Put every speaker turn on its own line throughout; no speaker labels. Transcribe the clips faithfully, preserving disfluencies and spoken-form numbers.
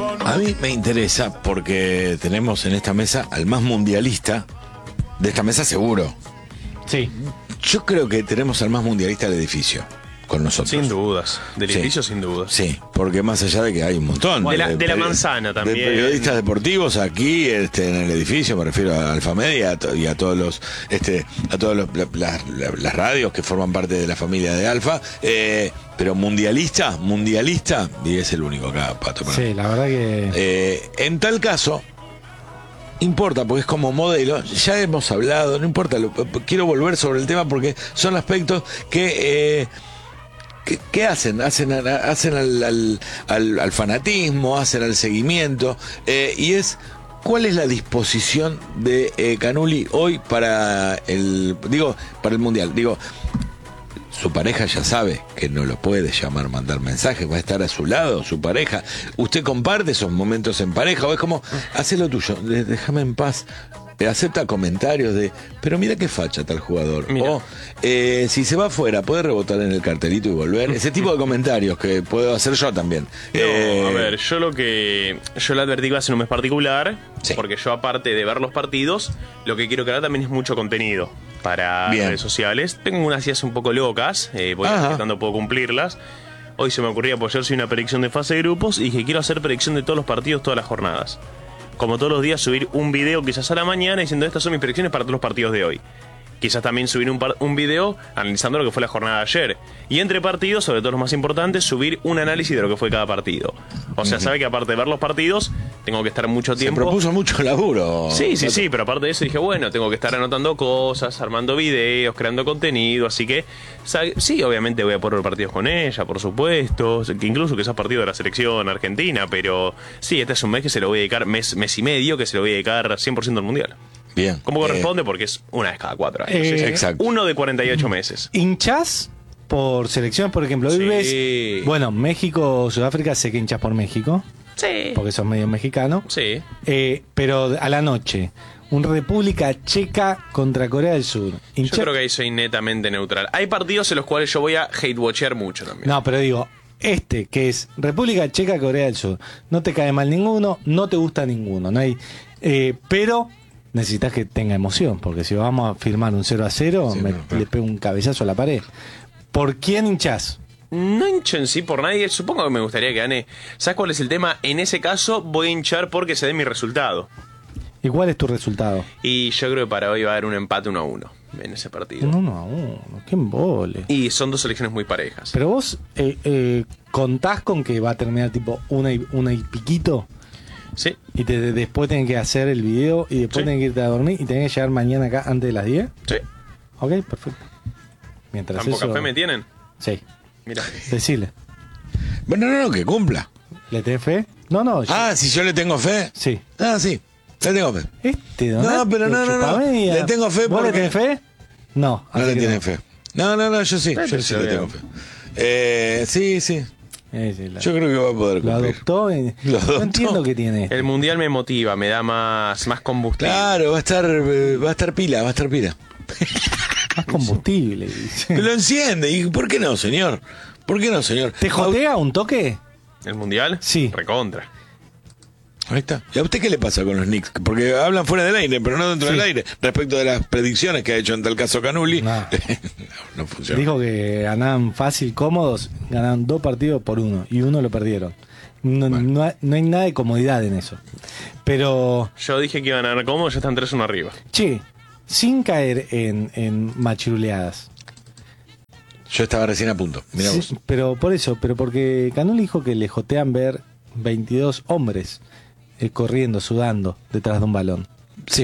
A mí me interesa porque tenemos en esta mesa al más mundialista de esta mesa seguro.
Sí.
Yo creo que tenemos al más mundialista del edificio con nosotros.
Sin dudas. Del
Sí.
edificio, sin dudas.
Sí, porque más allá de que hay un montón.
De la, de la
peri-
manzana también.
De periodistas deportivos aquí este, en el edificio, me refiero a Alfamedia y a todos los, este, a todos los, la- la- la- las radios que forman parte de la familia de Alfa. Eh, pero mundialista, mundialista, y es el único acá, Pato. para mí.
Sí, la verdad que...
Eh, en tal caso, importa porque es como modelo, ya hemos hablado, no importa, lo- quiero volver sobre el tema porque son aspectos que... Eh, ¿Qué, qué hacen? Hacen, a- hacen al, al, al, al fanatismo, hacen al seguimiento, eh, y es, ¿cuál es la disposición de eh, Canuli hoy para el, digo, para el Mundial? Digo, su pareja ya sabe que no lo puede llamar, mandar mensajes, va a estar a su lado, su pareja. ¿Usted comparte esos momentos en pareja o es como, haz lo tuyo, de- déjame en paz? Eh, acepta comentarios de, pero mira qué facha tal jugador.
Mira.
O, eh, si se va afuera, puede rebotar en el cartelito y volver. Ese tipo de comentarios que puedo hacer yo también.
No,
Eh,
a ver, yo lo que. Yo le advertí que va a ser un mes particular.
Sí.
Porque yo, aparte de ver los partidos, lo que quiero crear también es mucho contenido para
Bien.
redes sociales. Tengo unas ideas un poco locas. Eh, voy
Ajá.
intentando puedo cumplirlas. Hoy se me ocurría, pues yo soy una predicción de fase de grupos y dije, quiero hacer predicción de todos los partidos, todas las jornadas. Como todos los días, subir un video quizás a la mañana diciendo estas son mis predicciones para todos los partidos de hoy. Quizás también subir un, par- un video analizando lo que fue la jornada de ayer. Y entre partidos, sobre todo los más importantes, subir un análisis de lo que fue cada partido. O sea, sabe que aparte de ver los partidos, tengo que estar mucho
se
tiempo.
propuso mucho laburo.
Sí, sí, sí, pero aparte de eso dije, bueno, tengo que estar anotando cosas, armando videos, creando contenido, así que sa- sí, obviamente voy a poner partidos con ella, por supuesto, que incluso que esos partidos de la selección argentina, pero sí, este es un mes que se lo voy a dedicar, mes, mes y medio, que se lo voy a dedicar cien por ciento al Mundial.
Bien.
Como
Eh,
corresponde, porque es una vez cada cuatro años.
Eh,
sí, sí.
exacto.
Uno de cuarenta y ocho meses.
¿Hinchás por selecciones? Por ejemplo, hoy
Sí.
ves... Bueno, México, Sudáfrica, sé que hinchás por México,
Sí.
porque sos medio mexicano.
Sí.
Eh, pero a la noche, un República Checa contra Corea del Sur.
Yo
Hincha-
creo que ahí soy netamente neutral. Hay partidos en los cuales yo voy a hate-watchear mucho también.
No, pero digo, este que es República Checa, Corea del Sur. No te cae mal ninguno, no te gusta ninguno. No hay, eh, pero necesitas que tenga emoción, porque si vamos a firmar un cero a cero,
Sí,
me,
no, claro.
le pego un cabezazo a la pared. ¿Por quién hinchás?
No hincho en sí por nadie, supongo que me gustaría que gane. ¿Sabes cuál es el tema? En ese caso voy a hinchar porque se dé mi resultado.
¿Y cuál es tu resultado?
Y yo creo que para hoy va a haber un empate uno a uno en ese partido.
Un uno a uno, qué embole.
Y son dos selecciones muy parejas.
Pero vos eh, eh, contás con que va a terminar tipo una y, una y piquito
Sí.
y te, después tenés que hacer el video y después
Sí.
tenés que irte a dormir y tenés que llegar mañana acá antes de las diez.
Sí.
Ok, perfecto. Mientras
¿Tan poca
eso...
fe me tienen?
Sí,
Mira.
decile.
Bueno, no, no, que cumpla.
¿Le tenés fe? No, no. yo-
Ah, si yo le tengo fe.
Sí.
Ah, sí, le tengo fe.
Este Donato,
No, pero no, no, no.
chupamedia.
Le tengo fe
¿Vos le
porque-
tenés fe? No.
No
así
le
que
tiene fe. No, no, no, yo sí,
Pero
yo sí
se
le
lo
tengo
veo.
fe. Eh, sí, sí.
Eh, sí, la-
Yo creo que va a poder
lo
cumplir.
adoptó. y-
Lo adoptó.
No entiendo qué tiene.
El mundial me motiva, me da más, más combustible.
Claro, va a estar, eh, va a estar pila, va a estar pila.
Más combustible. dice.
Me lo enciende. ¿Y por qué no, señor? ¿Por qué no, señor?
¿Te jotea un toque?
¿El mundial?
Sí.
Recontra.
Ahí está. ¿Y a usted qué le pasa con los Knicks? Porque hablan fuera del aire, pero no dentro
Sí.
del aire. Respecto de las predicciones que ha hecho en tal caso Canuli.
No.
No, no funciona.
Dijo que ganaban fácil, cómodos. Ganaron dos partidos por uno. Y uno lo perdieron. No, no, hay- no hay nada de comodidad en eso. Pero,
Yo dije que iban a ganar cómodo, ya están tres uno arriba.
che, sin caer en, en machiruleadas.
Yo estaba recién a punto. Mirá
Sí,
vos.
pero por eso, pero porque Canuli dijo que le jotean ver veintidós hombres eh, corriendo, sudando detrás de un balón.
Sí.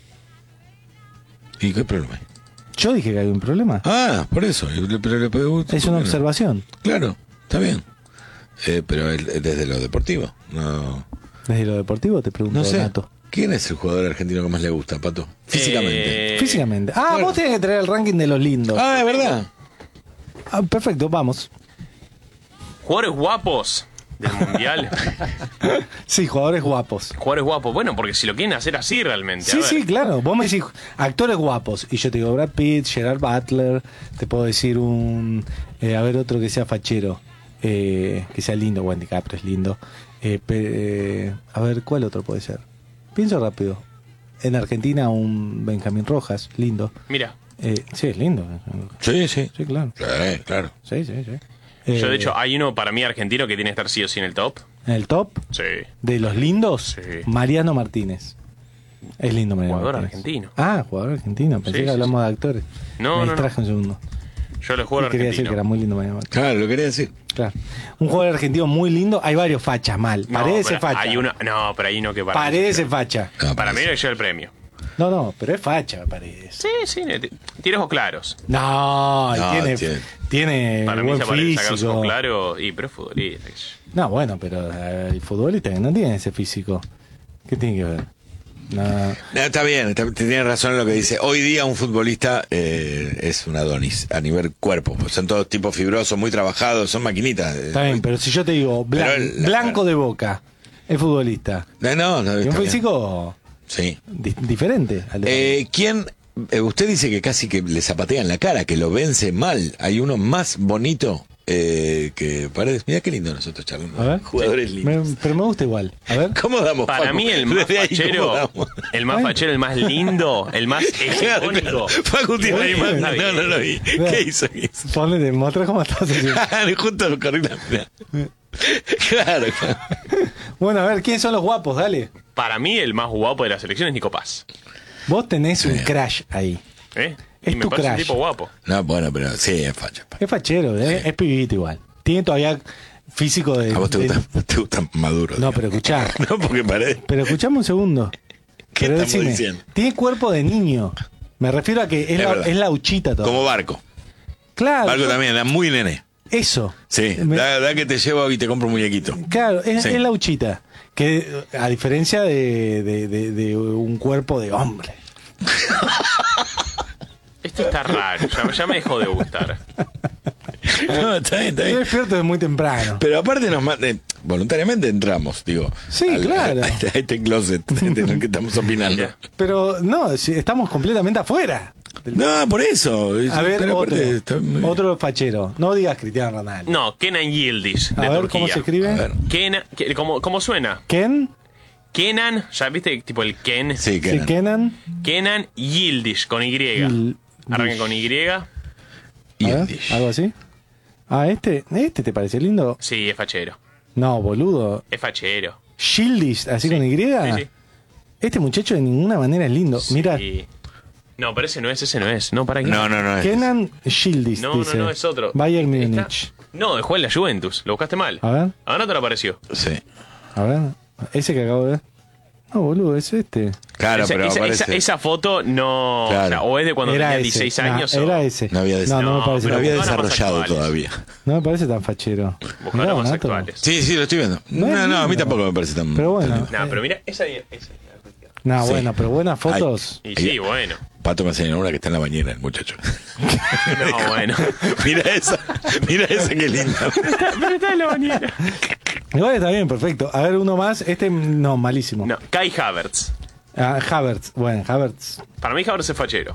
¿Y qué problema hay?
Yo dije que hay un problema.
Ah, por eso. Le- pero le pregunto,
Es
¿por
una
qué no?
observación.
Claro, está bien. Eh, pero el- desde lo deportivo. No,
Desde lo deportivo te pregunto,
no sé.
Donato.
¿Quién es el jugador argentino que más le gusta, Pato? Físicamente.
Eh,
Físicamente. Ah,
claro.
vos tenés que traer el ranking de los lindos.
Ah, es verdad.
Ah, perfecto, vamos.
Jugadores guapos del mundial.
Sí, jugadores guapos.
Jugadores guapos. Bueno, porque si lo quieren hacer así realmente. a
Sí,
ver.
sí, claro. Vos me decís actores guapos. Y yo te digo Brad Pitt, Gerard Butler. Te puedo decir un. eh, a ver, otro que sea fachero. Eh, que sea lindo, Wendy Caprio es lindo. Eh, pe- eh, a ver, ¿cuál otro puede ser? Pienso rápido. En Argentina un Benjamín Rojas, lindo.
Mira,
Eh, sí, es lindo.
Sí, sí.
Sí, claro.
Sí, claro.
Sí, sí, sí.
yo
Eh,
de hecho hay uno para mí argentino que tiene que estar sí o sí en el top.
En el top
Sí.
de los lindos,
Sí.
Mariano Martínez. Es lindo Mariano
Jugador
Martínez.
argentino.
Ah, jugador argentino. Pensé
Sí,
que
sí,
hablamos de actores.
No,
Me
no,
distraje
no.
un segundo.
Yo le
Y
juego al
quería decir
argentino.
que era muy lindo Mariano Martínez.
Claro, lo quería decir.
Claro. Un jugador argentino muy lindo. Hay varios fachas mal.
No,
Paredes
pero
es facha.
Hay uno, no, pero hay uno que para mí-
Paredes es facha.
No,
Para mí
parece.
le lleva el premio.
No, no, pero es facha, Paredes.
Sí, sí, ne- tiene ojos claros.
No, y
No,
tiene,
tiene-
tiene
Para mí
buen
se parece sacar los ojos
físico.
claros y pero es futbolista. qué sé yo.
No, bueno, pero eh, el futbolista no tiene ese físico. ¿Qué tiene que ver? No.
No, está bien, está- tiene razón en lo que dice. Hoy día un futbolista eh, es un Adonis a nivel cuerpo. Pues son todos tipos fibrosos, muy trabajados, son maquinitas. eh.
Está bien, pero si yo te digo blan-
Pero el-
blanco de Boca, el futbolista,
No, no, no,
tiene
está
un
bien.
físico
Sí.
di- diferente al de
Eh, ¿Quién? eh, usted dice que casi que le zapatean la cara, que lo vence mal. Hay uno más bonito eh, que Paredes. Mira qué lindo nosotros charlando.
A ver.
Jugadores
Me-
lindos.
pero me gusta igual. A ver.
¿Cómo damos?
Para
Facu?
mí el más
Desde ahí, ¿cómo
fachero,
damos?
el más
Ay.
fachero, el más lindo, el más
Claro,
hegemónico.
claro. Facu tiene una
Muy
imagen.
bien.
No, no lo vi. ¿Qué hizo? ¿Qué hizo?
Ponle, muestra cómo estás haciendo.
Justo lo corrí la mirada. Claro, claro.
Bueno, a ver, ¿quiénes son los guapos? Dale.
Para mí el más guapo de la selección es Nico Paz.
Vos tenés un crash ahí.
¿Eh?
Es
y me
tu
parece un
crush.
tipo guapo.
No, bueno, pero sí, es facha.
Es fachero, ¿eh? Es pibito igual. Tiene todavía físico de...
¿A vos te
de-
gusta, te gusta maduro?
No,
digamos.
pero escuchá.
No, porque Paredes.
Pero escuchame un segundo.
¿Qué
Pero
estamos
decime,
diciendo?
tiene cuerpo de niño. Me refiero a que es,
Es
la,
verdad.
es la uchita todo.
Como Barco.
Claro.
Barco
yo-
también, era muy nene.
Eso.
Sí,
Me-
da, da que te llevo y te compro un muñequito.
Claro, es,
Sí.
es la uchita. Que a diferencia de, de- de- de un cuerpo de hombre.
Esto está raro, ya, ya me dejó de gustar.
No, está bien, está
Yo
bien.
despierto de muy temprano.
Pero aparte nos ma- eh, voluntariamente entramos, digo.
Sí, claro.
A este, a este closet en el que estamos opinando.
Ya.
Pero no, si estamos completamente afuera.
No, por eso.
A ver,
Pero
otro,
aparte está muy bien.
otro fachero. No digas Cristiano Ronaldo.
No, Kenan Yildiz, de
A ver
Turquía.
cómo se escribe.
A ver.
Kenan, que- ¿cómo, ¿Cómo suena?
Ken,
Kenan, ¿ya viste? Tipo el Ken.
Sí,
sí,
que
Kenan.
Kenan Yildiz, con Y.
Yildiz.
Arranca con Y.
A ver, algo así. Ah, este, este te parece lindo.
Sí, es fachero.
No, boludo.
Es fachero.
Shieldis, así
Sí.
con Y.
Sí, sí.
Este muchacho de ninguna manera es lindo. Mira,
Sí. No, pero ese no es, ese no es. No, para qué.
No, no, no. es-
Kenan Shieldis
No, no,
dice.
no, es otro.
Bayern
Está-
Múnich.
No, juega en la Juventus. Lo buscaste mal.
A ver,
Ahora no te lo apareció.
Sí.
a ver. Ese que acabo de ver. No, boludo, es este.
Claro,
esa,
pero
esa-
aparece.
esa- esa foto no.
Claro.
O, sea, o es de cuando
Era
tenía
ese.
dieciséis
Nah,
años. o-
era ese.
No había des-
no, no, me
No,
parece
No
pero
había
tan,
ahora más
desarrollado
actuales.
todavía.
no me parece tan fachero.
Buscar
Mirá,
los más
Donato.
actuales.
Sí, sí, lo estoy viendo.
No
No,
es
no, a mí
lindo.
tampoco me parece tan.
Pero bueno.
No, pero mira, esa. esa
No,
Sí.
bueno, pero buenas fotos.
y sí, bueno.
Pato me enseñó una que está en la bañera, el muchacho.
No, bueno.
Mira esa, mira esa que linda.
Pero está en la bañera.
Igual está bien, perfecto. A ver, uno más. Este, no, malísimo.
No, Kai Havertz.
Ah, Havertz. Bueno, Havertz.
Para mí Havertz es fachero.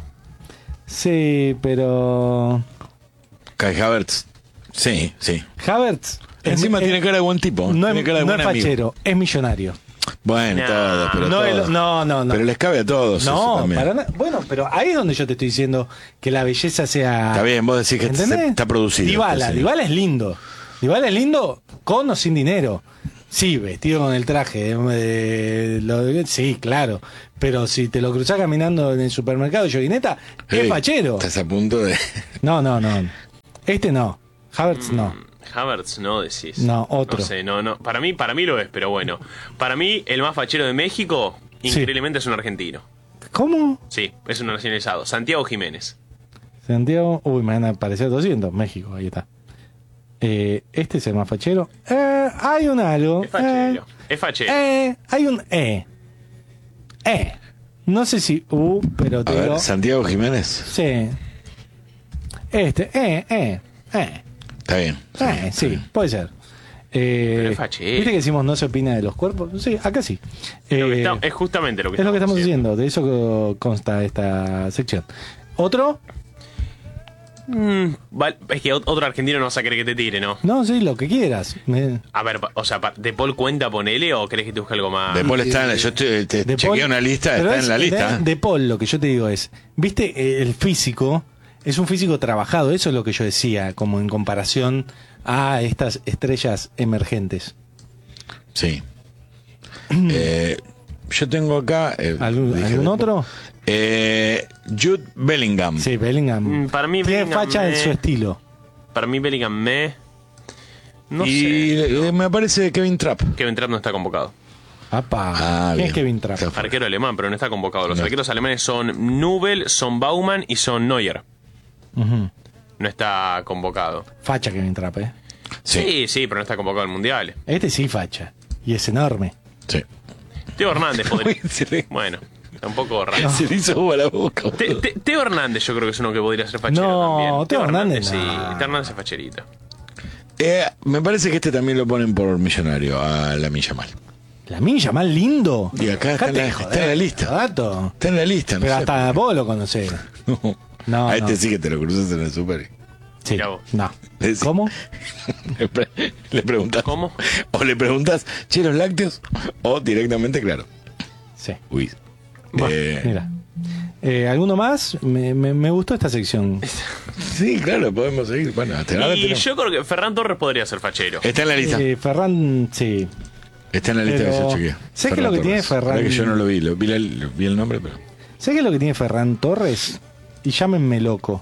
Sí, pero.
Kai Havertz. Sí, sí.
Havertz.
Encima
es-
tiene cara de buen tipo.
No
tiene
es,
cara de
no
buen
es
amigo.
fachero, es millonario.
Bueno,
No.
todos, pero
No,
todos.
el- no, no, no.
Pero les cabe a todos. eso
No,
también.
para nada. Bueno, pero ahí es donde yo te estoy diciendo que la belleza sea.
Está bien, vos decís que
¿Entendés?
se- está producido.
Dybala,
Sí.
Dybala es lindo. Dybala es lindo con o sin dinero. Sí, vestido con el traje. eh, lo- sí, claro. Pero si te lo cruzás caminando en el supermercado de Yoguineta, es
Ey,
fachero.
Estás a punto de.
No, no, no. Este no. Havertz no.
Havertz no decís.
No, otro.
No sé, no, no. Para mí, para mí lo es, pero bueno. Para mí, el más fachero de México,
Sí.
increíblemente es un argentino.
¿Cómo?
Sí, es un nacionalizado. Santiago Jiménez.
Santiago. Uy, me van a aparecer doscientos. México, ahí está. Eh, este es el más fachero. Eh, hay un algo.
Es fachero.
Eh,
Es fachero.
eh, hay un E. E. No sé si U, pero
A
te digo.
ver, Santiago Jiménez.
Sí. Este, eh, eh, eh.
Está bien.
Eh, sí, puede ser. Eh,
Pero es fachero.
¿Viste que decimos no se opina de los cuerpos? Sí, acá sí.
Es lo que
Eh,
está- es justamente lo que
es lo que estamos
haciendo.
diciendo, de eso consta esta sección. ¿Otro?
Mm, vale, es que otro argentino no vas a querer que te tire, ¿no?
No, sí, lo que quieras. Me-
A ver, pa- o sea, pa- ¿De Paul cuenta, ponele, o crees que te busque algo más?
De Paul está en la, yo te, te
De
chequeé
Paul-
una lista,
pero
está
es-
en la lista.
De, de Paul, lo que yo te digo es, viste, eh, el físico es un físico trabajado, eso es lo que yo decía, como en comparación a estas estrellas emergentes.
Sí. eh, yo tengo acá. eh,
¿Algún,
dije
algún
de-
otro?
Eh, Jude Bellingham.
Sí, Bellingham.
Mm, para mí
Tiene
Bellingham
facha en
me-
su estilo.
Para mí Bellingham me... No
y
sé.
eh, me aparece Kevin Trapp.
Kevin Trapp no está convocado.
Apa,
Ah,
¿quién
bien.
es Kevin Trapp?
Está fuera.
Arquero alemán, pero no está convocado. Los
No.
arqueros alemanes son Nubel, son Baumann y son Neuer.
Ujú.
No está convocado.
Facha Kevin Trapp, ¿eh?
Sí,
Sí, sí, pero no está convocado al Mundial.
Este sí facha. Y es enorme.
sí.
Teo Hernández podría...
Se le-
Bueno, tampoco raro.
Se le hizo agua a la boca.
Te- te- Teo Hernández yo creo que es uno que podría ser fachero
No,
también.
Teo Hernández
sí.
no.
Teo Hernández es facherito.
Eh, me parece que este también lo ponen por millonario, a la Milla Mal.
La milla, más lindo.
Y acá está en la-
Dejate de
está
joder,
en la lista.
Dato.
Está en la lista, no
Pero
sé.
hasta vos lo conocés.
No.
No,
a este
no.
sí que te lo cruzas en el super.
Sí.
Mirá vos.
No.
Es-
¿Cómo?
Le, pre- le preguntas.
¿Cómo?
O le preguntas, che, los lácteos. O directamente, claro.
Sí.
Uy.
Bueno,
Eh,
mira. Eh, ¿Alguno más? Me, me, me gustó esta sección.
Sí, claro, podemos seguir. Bueno, hasta ahora
Y
tenemos-
yo creo que Ferran Torres podría ser fachero.
Está en la lista.
Eh, Ferran, sí.
Está en la lista
pero-
que yo chequeé.
¿sabes qué es lo que tiene Ferran?
Ahora que yo no lo vi, lo vi, la- vi el nombre, pero.
¿Sabes qué es lo que tiene Ferran Torres? Y llámenme loco.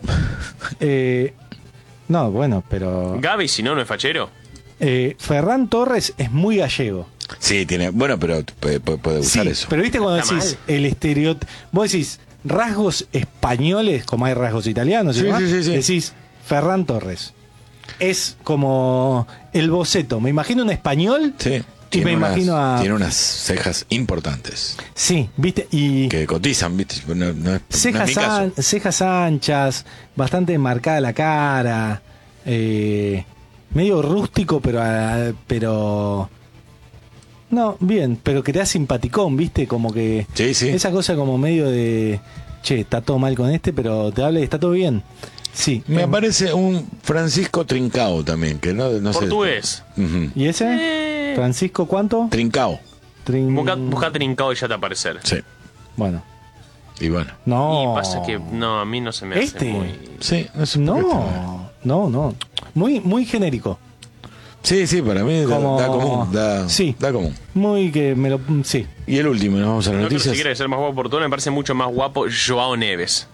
Eh, no, bueno, pero...
Gaby, si no, no es fachero.
Eh, Ferran Torres es muy gallego.
Sí, tiene. Bueno, pero puede, puede- puede usar
Sí,
eso.
pero viste cuando
Está
decís el estereotipo, vos decís rasgos españoles, como hay rasgos italianos, y
Sí,
demás,
sí, sí, sí.
decís Ferran Torres. Es como el boceto. Me imagino un español
Sí.
y
Tiene
me
unas-
imagino a...
Tiene unas cejas importantes.
Sí, viste, y
Que cotizan, ¿viste? No, no es, no es
cejas,
mi caso.
an- cejas anchas, bastante marcada la cara, eh, medio rústico, pero... ah, pero no, bien, pero que te da simpaticón, ¿viste? Como que...
Sí, sí.
Esa cosa como medio de... Che, está todo mal con este, pero te habla y está todo bien. Sí.
Me
eh,
aparece un Francisco Trincao también, que no, no sé.
Portugués.
Ujú.
¿Y ese?
Eh.
¿Francisco cuánto?
Trincao,
Trin-
Busca, busca Trincao y ya te aparecer.
sí.
Bueno.
Y bueno.
No.
Y pasa que no, a mí no se me hace
Este.
muy...
Sí, no sé por qué está.
No, no, no. Muy, muy genérico.
Sí, sí, para mí da-
Como-
da común. Da,
Sí.
da común.
Muy que me lo... Sí.
Y el último, nos vamos a las
No creo que si
noticias.
quiere ser más guapo por todo, me parece mucho más guapo Joao Neves.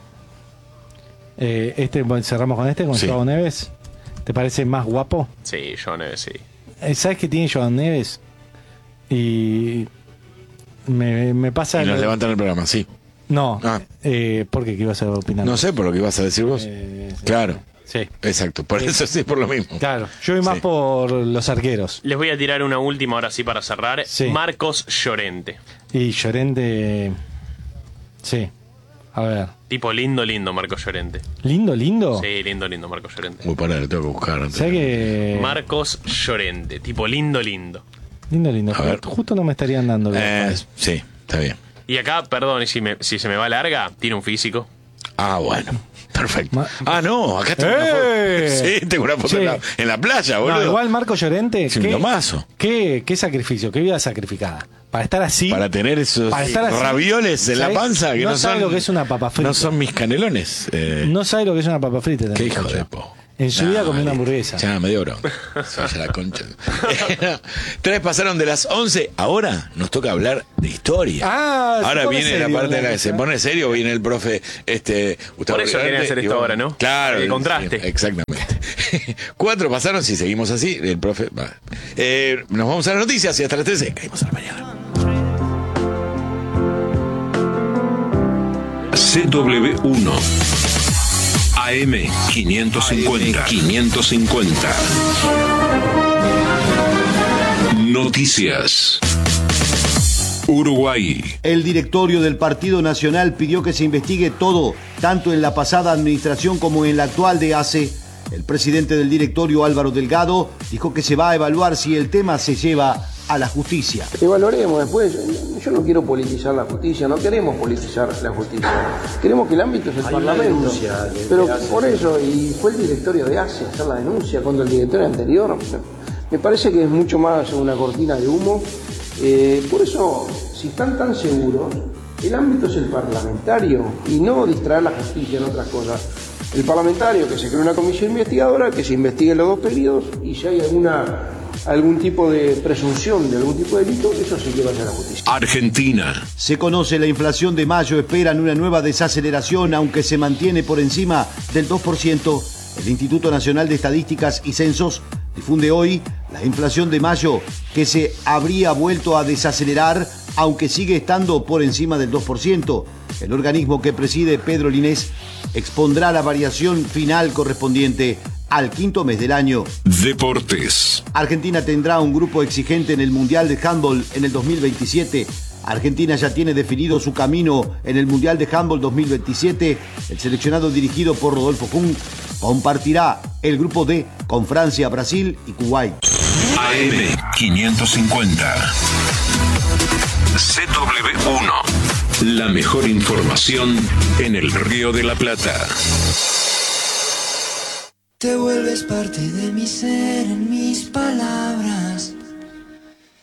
Eh, este, bueno, cerramos con este, con
Sí.
Joao Neves. ¿Te parece más guapo?
Sí, Joao Neves, sí.
Eh, ¿Sabes qué tiene Joao Neves? Y me, me pasa...
Y nos
lo-
levantan el programa, sí.
No,
Ah.
eh, ¿por qué? ¿Qué ibas a opinar?
No sé por lo que ibas a decir vos.
Eh, sí.
Claro,
Sí,
exacto. Por eso sí, por lo mismo.
claro. Yo voy más
Sí.
por los arqueros.
Les voy a tirar una última ahora sí para cerrar.
Sí.
Marcos Llorente.
Y Llorente... Sí. A ver.
Tipo lindo, lindo Marcos Llorente.
¿Lindo, lindo?
Sí, lindo, lindo Marcos Llorente.
Uy, pará, lo tengo que buscar antes.
¿Sabes que...
Marcos Llorente. Tipo lindo, lindo.
Lindo, lindo.
A ver.
Justo no me estarían dando...
Eh, sí, está bien.
Y acá, perdón, y si, me, si se me va larga, tiene un físico.
Ah, bueno. Perfecto.
Ma-
Ah, no, acá tengo
¡Eh!
una foto. Sí, tengo una foto
Sí.
en la, en la playa, boludo.
No, igual Marco Llorente...
Es un
¿qué,
lomazo.
qué, qué sacrificio, qué vida sacrificada. Para estar así...
Para tener esos
Para estar así,
ravioles en la
¿sabes?
panza que
No
no,
sabe
son
lo que es una papa frita.
No son mis canelones. Eh,
No sabe lo que es una papa frita.
qué
también,
hijo
Pocho.
de po.
En su
Nah,
vida comió una
vale.
hamburguesa.
Ya, me dio oro. Se vaya la concha. No. Tres pasaron de las once. Ahora nos toca hablar de historia.
Ah, se
ahora
pone
viene la
serio
parte de la
la
que se
cosa.
pone serio. Viene el profe este, Gustavo
Por eso
Violante,
quería hacer
y
esto
bueno,
ahora, ¿no?
Claro.
El contraste.
sí, exactamente. Cuatro pasaron. Si seguimos así, el profe va. Eh, nos vamos a las noticias y hasta las trece. Caímos a la mañana.
C W uno A M quinientos cincuenta. quinientos cincuenta. Noticias. Uruguay.
El directorio del Partido Nacional pidió que se investigue todo, tanto en la pasada administración como en la actual de A C E. El presidente del directorio, Álvaro Delgado, dijo que se va a evaluar si el tema se lleva a la justicia.
Evaluaremos después. Yo no quiero politizar la justicia, no queremos politizar la justicia. Queremos que el ámbito es el
Hay
Parlamento.
una denuncia de-
Pero
de A C E.
por eso, y fue el directorio de A C E hacer la denuncia contra el directorio anterior. Me parece que es mucho más una cortina de humo. Eh, por eso, si están tan seguros, el ámbito es el parlamentario y no distraer la justicia en otras cosas. El parlamentario, que se cree una comisión investigadora, que se investigue los dos periodos y si hay alguna algún tipo de presunción de algún tipo de delito, eso sí que vaya a la justicia.
Argentina.
Se conoce la inflación de mayo, esperan una nueva desaceleración, aunque se mantiene por encima del dos por ciento. El Instituto Nacional de Estadísticas y Censos difunde hoy la inflación de mayo, que se habría vuelto a desacelerar, aunque sigue estando por encima del dos por ciento. El organismo que preside Pedro Linés expondrá la variación final correspondiente al quinto mes del año.
Deportes.
Argentina tendrá un grupo exigente en el Mundial de Handball en el dos mil veintisiete. Argentina ya tiene definido su camino en el Mundial de Handball dos mil veintisiete. El seleccionado dirigido por Rodolfo Jung compartirá el grupo D con Francia, Brasil y Kuwait.
A M quinientos cincuenta. C W uno. La mejor información en el Río de la Plata.
Te vuelves parte de mi ser, en mis palabras.